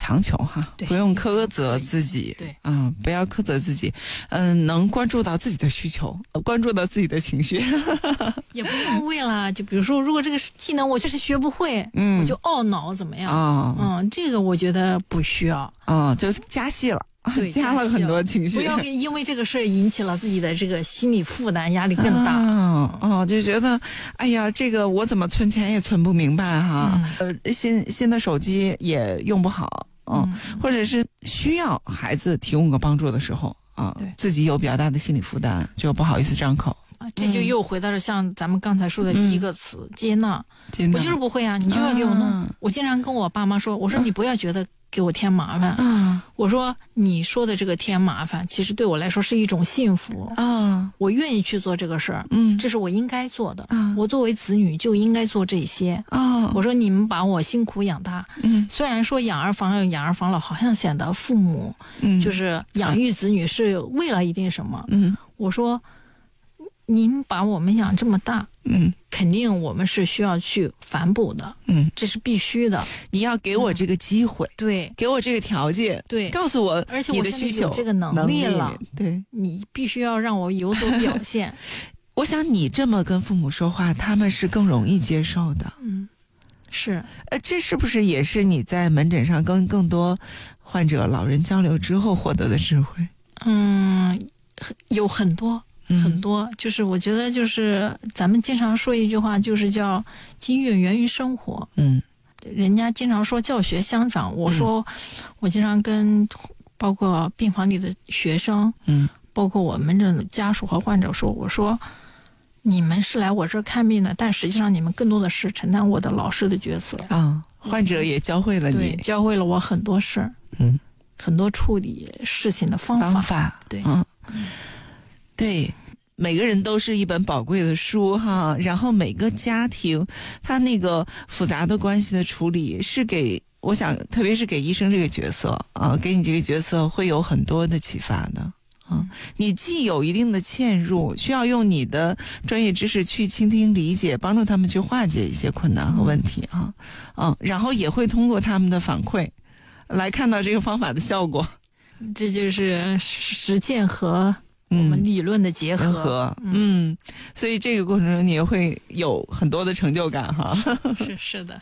强求哈，不用苛责自己， 对不要苛责自己，能关注到自己的需求，关注到自己的情绪， 也不用为了就比如说，如果这个技能我就是学不会，我就懊恼怎么样？这个我觉得不需要就加戏了。 对， 加了很多情绪， 不要因为这个事儿引起了自己的这个心理负担，压力更大。 就觉得，哎呀，这个我怎么存钱也存不明白哈。新的手机也用不好，或者是需要孩子提供个帮助的时候自己有比较大的心理负担，就不好意思张口。 这就又回到了像咱们刚才说的第一个词，接纳。我就是不会啊，你就要给我弄。我经常跟我爸妈说，我说你不要觉得给我添麻烦，我说你说的这个添麻烦，其实对我来说是一种幸福我愿意去做这个事儿，这是我应该做的，我作为子女就应该做这些我说你们把我辛苦养大，虽然说养儿防老好像显得父母就是养育子女是为了一定什么，我说您把我们养这么大，肯定我们是需要去反哺的，这是必须的。你要给我这个机会， 对， 给我这个条件， 对， 告诉我而且你的需求， 有这个能力了， 对， 你必须要让我有所表现。 我想你这么跟父母说话，他们是更容易接受的。 是。 这是不是也是你在门诊上跟更多患者老人交流之后获得的智慧？ 有很多。就是我觉得就是咱们经常说一句话，就是叫经验源于生活。人家经常说教学相长，我说我经常跟包括病房里的学生，包括我门诊的家属和患者说，我说你们是来我这儿看病的，但实际上你们更多的是承担我的老师的角色患者也教会了你， 对，教会了我很多事儿，很多处理事情的方法，对。 对，每个人都是一本宝贵的书哈，然后每个家庭他那个复杂的关系的处理是给，我想特别是给医生这个角色给你这个角色会有很多的启发的你既有一定的嵌入，需要用你的专业知识去倾听理解，帮助他们去化解一些困难和问题然后也会通过他们的反馈来看到这个方法的效果， 这就是实践和我们理论的结合， 所以这个过程中你也会有很多的成就感哈。 是的。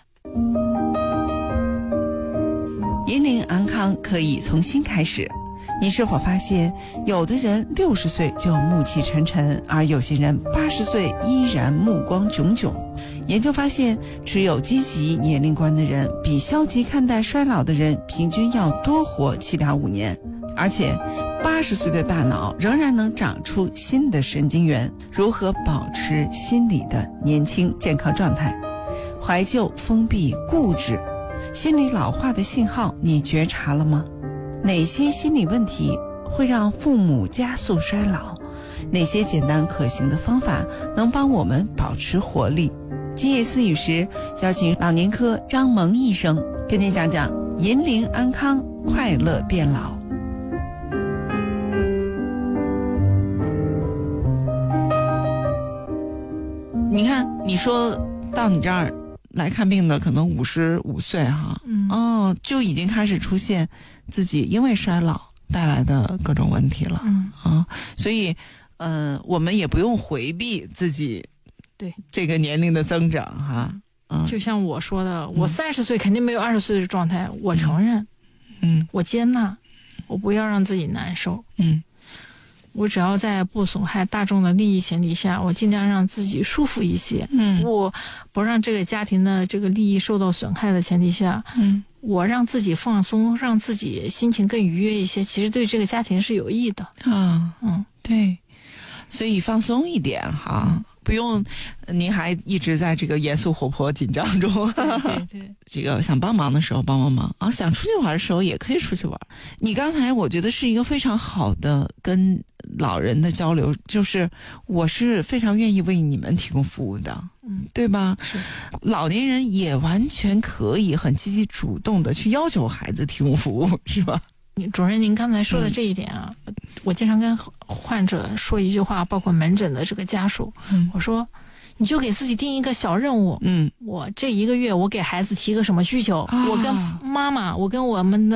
银龄安康可以从新开始。你是否发现，有的人60岁就暮气沉沉，而有些人80岁依然目光炯炯？研究发现，持有积极年龄观的人，比消极看待衰老的人平均要多活7.5年，而且80岁的大脑仍然能长出新的神经元。如何保持心理的年轻健康状态？怀旧、封闭、固执，心理老化的信号你觉察了吗？哪些心理问题会让父母加速衰老？哪些简单可行的方法能帮我们保持活力？今夜思语时，邀请老年科张萌医生跟您讲讲银龄安康，快乐变老。你看，你说到你这儿来看病的可能55岁哈，就已经开始出现自己因为衰老带来的各种问题了，所以我们也不用回避自己对这个年龄的增长哈， 就像我说的，我30岁肯定没有20岁的状态，我承认，我接纳，我不要让自己难受，我只要在不损害大众的利益前提下，我尽量让自己舒服一些，不让这个家庭的这个利益受到损害的前提下，我让自己放松，让自己心情更愉悦一些，其实对这个家庭是有益的对，所以放松一点哈，不用您还一直在这个严肃活泼紧张中， 对这个想帮忙的时候帮帮忙啊，想出去玩的时候也可以出去玩。你刚才我觉得是一个非常好的跟老人的交流，就是我是非常愿意为你们提供服务的，对吧？ 是， 老年人也完全可以很积极主动的去要求孩子提供服务，是吧？ 主任，您刚才说的这一点啊，我经常跟患者说一句话，包括门诊的这个家属，我说你就给自己定一个小任务，我这1个月我给孩子提个什么需求，我跟妈妈，我跟我们的